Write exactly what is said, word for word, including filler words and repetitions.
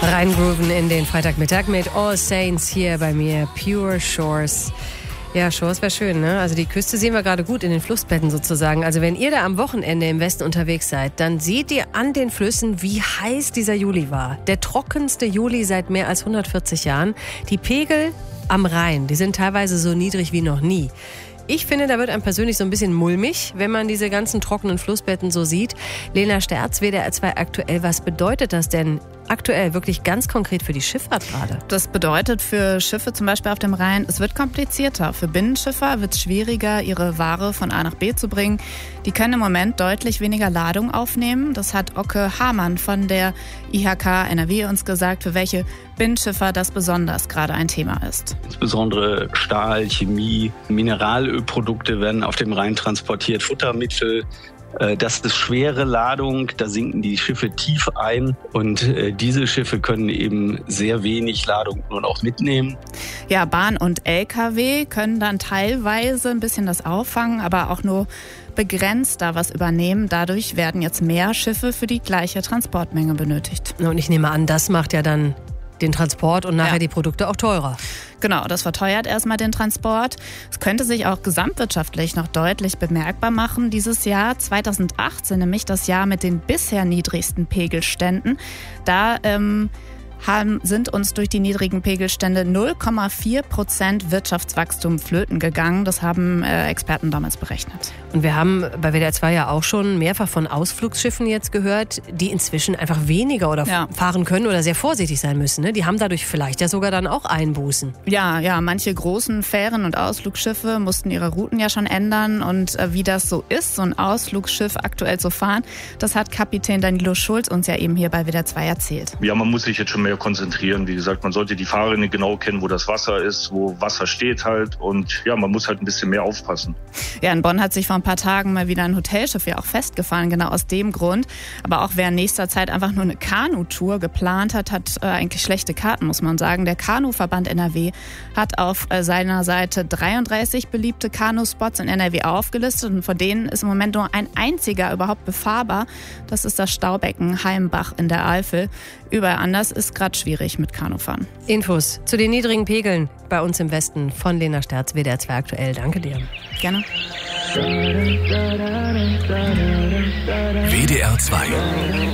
Reingrooven in den Freitagmittag mit All Saints hier bei mir, Pure Shores. Ja, Shores wäre schön, ne? Also die Küste sehen wir gerade gut in den Flussbetten sozusagen. Also wenn ihr da am Wochenende im Westen unterwegs seid, dann seht ihr an den Flüssen, wie heiß dieser Juli war. Der trockenste Juli seit mehr als hundertvierzig Jahren. Die Pegel am Rhein, die sind teilweise so niedrig wie noch nie. Ich finde, da wird einem persönlich so ein bisschen mulmig, wenn man diese ganzen trockenen Flussbetten so sieht. Lena Sterz, W D R zwei aktuell, was bedeutet das denn aktuell wirklich ganz konkret für die Schifffahrt gerade? Das bedeutet für Schiffe zum Beispiel auf dem Rhein, es wird komplizierter. Für Binnenschiffer wird es schwieriger, ihre Ware von A nach B zu bringen. Die können im Moment deutlich weniger Ladung aufnehmen. Das hat Oke Hamann von der I H K N R W uns gesagt, für welche Binnenschiffer das besonders gerade ein Thema ist. Insbesondere Stahl, Chemie, Mineralölprodukte werden auf dem Rhein transportiert, Futtermittel. Das ist schwere Ladung, da sinken die Schiffe tief ein und diese Schiffe können eben sehr wenig Ladung nur noch mitnehmen. Ja, Bahn und L K W können dann teilweise ein bisschen das auffangen, aber auch nur begrenzt da was übernehmen. Dadurch werden jetzt mehr Schiffe für die gleiche Transportmenge benötigt. Und ich nehme an, das macht ja dann den Transport und nachher ja. die Produkte auch teurer. Genau, das verteuert erstmal den Transport. Es könnte sich auch gesamtwirtschaftlich noch deutlich bemerkbar machen dieses Jahr. zweitausendachtzehn, nämlich das Jahr mit den bisher niedrigsten Pegelständen. Da ähm, haben, sind uns durch die niedrigen Pegelstände null Komma vier Prozent Wirtschaftswachstum flöten gegangen. Das haben äh, Experten damals berechnet. Und wir haben bei W D R zwei ja auch schon mehrfach von Ausflugsschiffen jetzt gehört, die inzwischen einfach weniger oder ja. fahren können oder sehr vorsichtig sein müssen. Ne? Die haben dadurch vielleicht ja sogar dann auch Einbußen. Ja, ja, manche großen Fähren und Ausflugsschiffe mussten ihre Routen ja schon ändern. Und äh, wie das so ist, so ein Ausflugsschiff aktuell zu fahren, das hat Kapitän Danilo Schulz uns ja eben hier bei W D R zwei erzählt. Ja, man muss sich jetzt schon mehr konzentrieren. Wie gesagt, man sollte die Fahrrinne genau kennen, wo das Wasser ist, wo Wasser steht halt. Und ja, man muss halt ein bisschen mehr aufpassen. Ja, in Bonn hat sich vor ein paar Tagen mal wieder ein Hotelschiff ja auch festgefahren, genau aus dem Grund. Aber auch wer in nächster Zeit einfach nur eine Kanutour geplant hat, hat äh, eigentlich schlechte Karten, muss man sagen. Der Kanuverband N R W hat auf äh, seiner Seite dreiunddreißig beliebte Kanuspots in N R W aufgelistet und von denen ist im Moment nur ein einziger überhaupt befahrbar. Das ist das Staubecken Heimbach in der Eifel. Überall anders ist gerade schwierig mit Kanufahren. Infos zu den niedrigen Pegeln bei uns im Westen von Lena Sterz, W D R zwei aktuell. Danke dir. Gerne. W D R zwei